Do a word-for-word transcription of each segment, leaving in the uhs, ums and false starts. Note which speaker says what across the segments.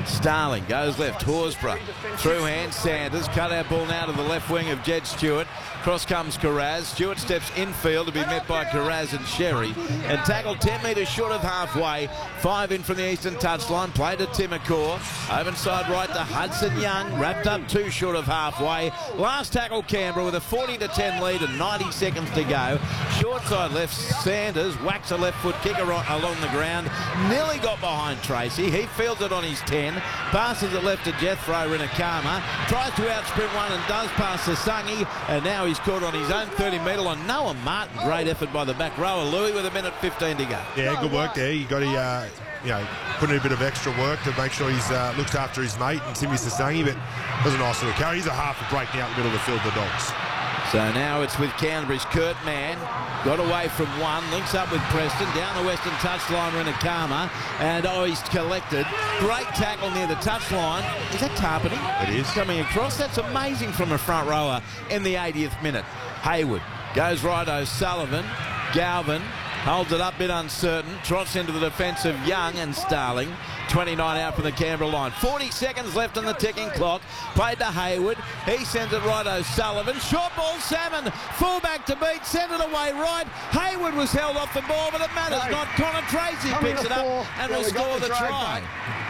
Speaker 1: Starling goes left. Horsburgh through hand. Sanders cut out ball now to the left wing of Jed Stewart. Cross comes Carraz. Stewart steps infield to be met by Carraz and Sherry, and tackled ten metres short of halfway. Five in from the eastern touchline. Played to Timacor. Over side right to Hudson Young. Wrapped up two short of halfway. Last tackle Canberra with a forty to ten lead and ninety seconds to go. Short side left. Sanders whacks a left foot kicker along the ground. Nearly got behind Tracy. He fields it on his ten. Passes it left to Jethro Rinakama. Tries to outsprint one and does pass Sasangi. And now he's caught on his own thirty metre line. Noah Martin. Great effort by the back rower. Louis with a minute fifteen to go.
Speaker 2: Yeah, good work there. You got to, uh, you know, put in a bit of extra work to make sure he's uh, looks after his mate and Timmy Sasangi. But it was a nice little carry. He's a half a break now in the middle of the field, the Dogs.
Speaker 1: So now it's with Canterbury's Kurt Mann. Got away from one. Links up with Preston. Down the western touchline, Rinakama. And oh, he's collected. Great tackle near the touchline. Is that Tarpany?
Speaker 2: It is.
Speaker 1: Coming across. That's amazing from a front rower in the eightieth minute. Hayward goes right. O'Sullivan. Galvin holds it up, bit uncertain. Trots into the defence of Young and Starling. twenty-nine out from the Canberra line. forty seconds left on the ticking clock. Played to Hayward. He sends it right. O'Sullivan. Short ball, Salmon. Fullback to beat. Send it away right. Hayward was held off the ball, but it matters
Speaker 3: No.
Speaker 1: not. Connor Tracy
Speaker 3: Coming
Speaker 1: picks
Speaker 3: to
Speaker 1: it up
Speaker 3: four.
Speaker 1: and
Speaker 3: Yeah,
Speaker 1: will
Speaker 3: we got
Speaker 1: score
Speaker 3: the
Speaker 1: the
Speaker 3: drag
Speaker 1: try.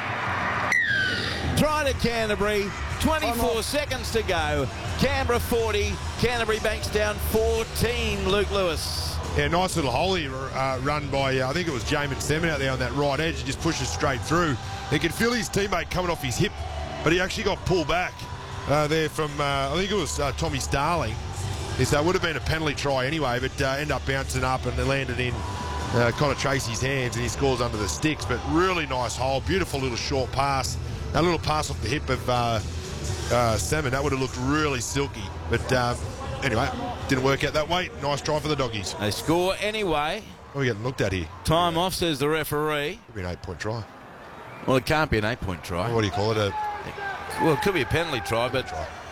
Speaker 3: back.
Speaker 1: Try to Canterbury. twenty-four seconds to go. Canberra forty. Canterbury Bankstown fourteen. Luke Lewis.
Speaker 2: Yeah, nice little hole uh, run by, uh, I think it was Jamin Salmon out there on that right edge. He just pushes straight through. He could feel his teammate coming off his hip, but he actually got pulled back uh, there from, uh, I think it was uh, Tommy Starling. So it would have been a penalty try anyway, but uh, ended up bouncing up and it landed in uh, Connor Tracy's hands and he scores under the sticks. But really nice hole, beautiful little short pass. A little pass off the hip of uh, uh, Salmon. That would have looked really silky. But um, anyway, didn't work out that way. Nice try for the Doggies.
Speaker 1: They score anyway.
Speaker 2: What are we getting looked at here?
Speaker 1: Time off, says the referee.
Speaker 2: Could be an eight-point try.
Speaker 1: Well, it can't be an eight-point try.
Speaker 2: What do you call it? A
Speaker 1: Well, it could be a penalty try, but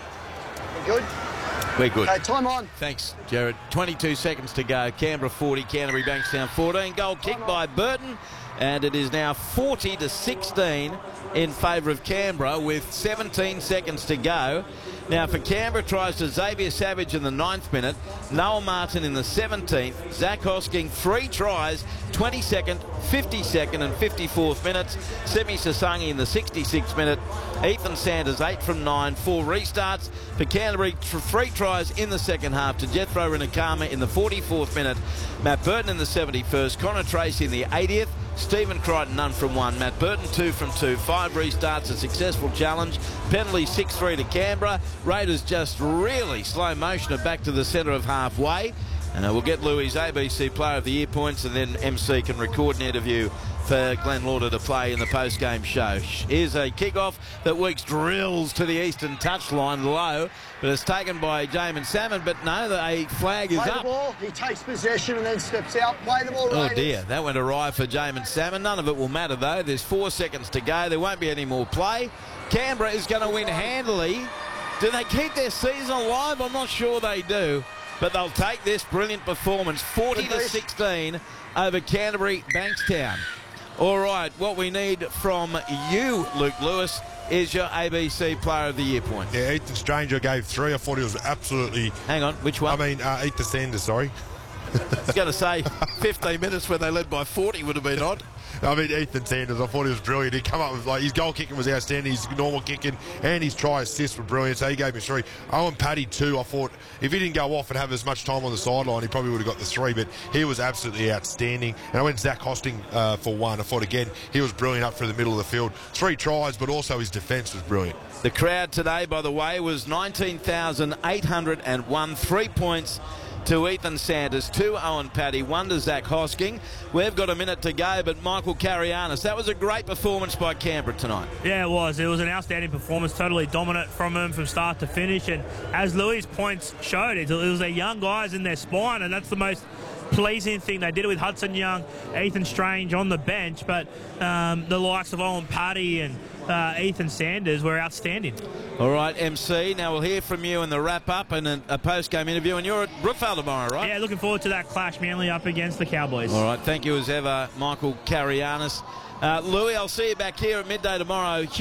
Speaker 3: Good.
Speaker 1: we're good.
Speaker 3: Okay, time on.
Speaker 1: Thanks, Jared. twenty-two seconds to go. Canberra forty, Canterbury Bankstown fourteen. Goal kick by Burton, and it is now forty to sixteen in favour of Canberra with seventeen seconds to go. Now for Canberra, tries to Xavier Savage in the ninth minute, Noel Martin in the seventeenth, Zach Hosking three tries, twenty-second, fifty-second and fifty-fourth minutes, Semi Sasangi in the sixty-sixth minute, Ethan Sanders eight from nine, four restarts. For Canterbury, three tries in the second half to Jethro Rinakama in the forty-fourth minute, Matt Burton in the seventy-first, Connor Tracy in the eightieth, Stephen Crichton none from one, Matt Burton two from two, five restarts, a successful challenge, penalty six three to Canberra. Raiders just really slow motion it back to the centre of halfway. And uh, we'll get Louis' A B C Player of the Year points, and then M C can record an interview for Glenn Lauder to play in the post-game show. Here's a kick-off that Weeks drills to the eastern touchline low, but it's taken by Jamin Salmon. But no, the flag is
Speaker 3: Play the
Speaker 1: up.
Speaker 3: ball. He takes possession and then steps out. Play the ball.
Speaker 1: Oh
Speaker 3: Raiders.
Speaker 1: dear, that went awry for Jamin Salmon. None of it will matter though. There's four seconds to go. There won't be any more play. Canberra is going to win handily. Do they keep their season alive? I'm not sure they do. But they'll take this brilliant performance, forty to sixteen over Canterbury Bankstown. All right, what we need from you, Luke Lewis, is your A B C Player of the Year point.
Speaker 2: Yeah, Ethan Stranger gave three. I thought he was absolutely...
Speaker 1: Hang on, which one?
Speaker 2: I mean, uh, Ethan Sanders, sorry.
Speaker 1: I was going to say fifteen minutes when they led by forty would have been odd.
Speaker 2: I mean, Ethan Sanders, I thought he was brilliant. He come up with, like, his goal kicking was outstanding, his normal kicking, and his try assists were brilliant, so he gave me three. Owen Paddy, two. I thought if he didn't go off and have as much time on the sideline, he probably would have got the three, but he was absolutely outstanding. And I went Zach Hosting uh, for one. I thought, again, he was brilliant up through the middle of the field. Three tries, but also his defence was brilliant.
Speaker 1: The crowd today, by the way, was nineteen thousand eight hundred one. Three points to Ethan Sanders, two Owen Paddy, one to Zach Hosking. We've got a minute to go, but Michael Carianis, that was a great performance by Canberra tonight.
Speaker 4: Yeah, it was. It was an outstanding performance, totally dominant from him from start to finish. And as Louis' points showed, it was their young guys in their spine, and that's the most pleasing thing. They did it with Hudson Young, Ethan Strange on the bench, but um, the likes of Owen Paddy and uh, Ethan Sanders were outstanding.
Speaker 1: All right, M C, now we'll hear from you in the wrap-up and a, a post-game interview, and you're at Brookvale tomorrow, right?
Speaker 4: Yeah, looking forward to that clash, Manly up against the Cowboys.
Speaker 1: All right, thank you as ever, Michael Carianis. Uh, Louis, I'll see you back here at midday tomorrow.